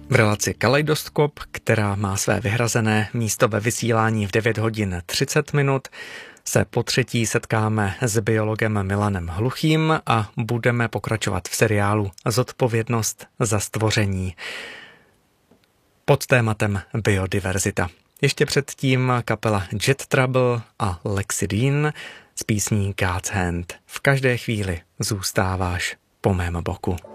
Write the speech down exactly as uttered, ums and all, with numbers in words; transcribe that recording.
V relaci Kaleidoskop, která má své vyhrazené místo ve vysílání v devět hodin třicet minut, se po třetí setkáme s biologem Milanem Hluchým a budeme pokračovat v seriálu Zodpovědnost za stvoření pod tématem biodiverzita. Ještě předtím kapela Jet Trouble a Lexi Dean s písní God's Hand. V každé chvíli zůstáváš po mém boku.